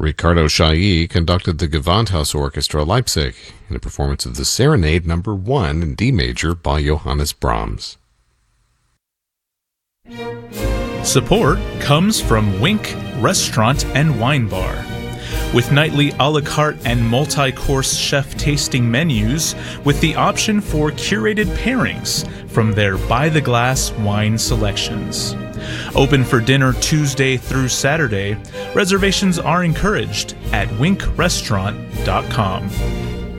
Ricardo Chailly conducted the Gewandhaus Orchestra Leipzig in a performance of the Serenade No. 1 in D major by Johannes Brahms. Support comes from Wink Restaurant and Wine Bar. With nightly a la carte and multi-course chef tasting menus with the option for curated pairings from their by-the-glass wine selections. Open for dinner Tuesday through Saturday. Reservations are encouraged at winkrestaurant.com.